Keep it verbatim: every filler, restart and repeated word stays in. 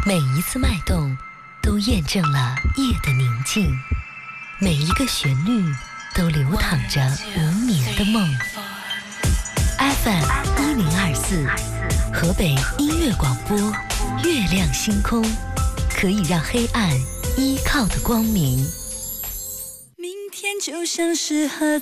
每一次脉动都验证了夜的宁静，每一个旋律都流淌着无眠的梦。F M 一零二四，河北音乐广播，月亮星空，可以让黑暗依靠的光明。 明天就像是盒